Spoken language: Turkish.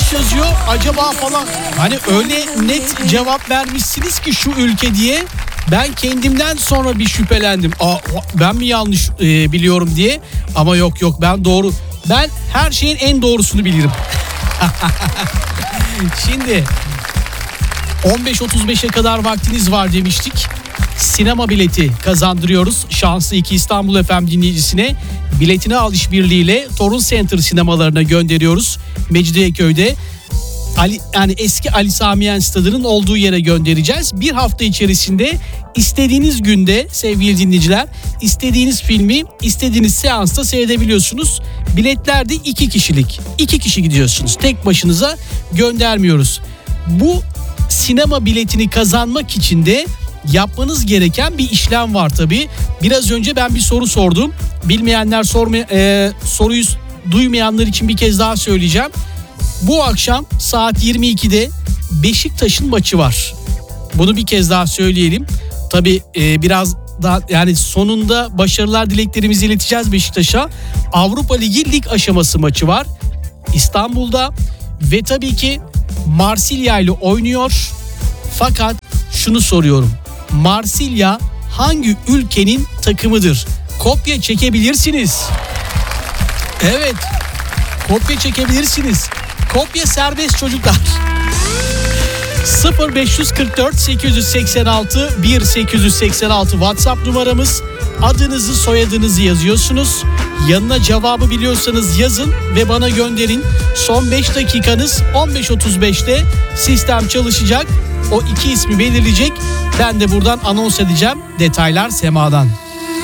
yanlış yazıyor acaba falan. Hani öyle net cevap vermişsiniz ki şu ülke diye. Ben kendimden sonra bir şüphelendim. Ben mi yanlış biliyorum diye. Ama yok ben doğru. Ben her şeyin en doğrusunu bilirim. Şimdi 15.35'e kadar vaktiniz var demiştik. Sinema bileti kazandırıyoruz. Şanslı 2 İstanbul FM dinleyicisine biletini al işbirliğiyle Torun Center sinemalarına gönderiyoruz. Mecidiyeköy'de yani eski Ali Sami Yen Stadı'nın olduğu yere göndereceğiz. Bir hafta içerisinde istediğiniz günde sevgili dinleyiciler istediğiniz filmi istediğiniz seansta seyredebiliyorsunuz. Biletler de 2 kişilik. 2 kişi gidiyorsunuz. Tek başınıza göndermiyoruz. Bu sinema biletini kazanmak için de yapmanız gereken bir işlem var tabii. Biraz önce ben bir soru sordum. Bilmeyenler soruyu duymayanlar için bir kez daha söyleyeceğim. Bu akşam saat 22'de Beşiktaş'ın maçı var. Bunu bir kez daha söyleyelim. Tabii biraz daha yani sonunda başarılar dileklerimizi ileteceğiz Beşiktaş'a. Avrupa Ligi lig aşaması maçı var İstanbul'da ve tabii ki Marsilya ile oynuyor. Fakat şunu soruyorum. Marsilya hangi ülkenin takımıdır? Kopya çekebilirsiniz. Evet. Kopya çekebilirsiniz. Kopya serbest çocuklar. 0544 886 1886 WhatsApp numaramız. Adınızı, soyadınızı yazıyorsunuz. Yanına cevabı biliyorsanız yazın ve bana gönderin. Son 5 dakikanız 15.35'te sistem çalışacak. O 2 ismi belirleyecek. Ben de buradan anons edeceğim. Detaylar Sema'dan.